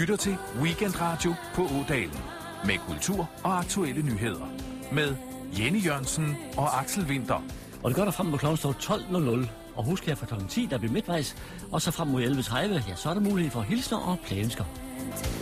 lytter til Weekendradio på Ådalen. Med kultur og aktuelle nyheder. Med Jenny Jørgensen og Axel Winther. Og det gør der frem mod klokken 12.00. Og husk her fra klokken 10, der bliver midtvejs. Og så frem mod 11.30, ja, så er der mulighed for hilsner og plænesker.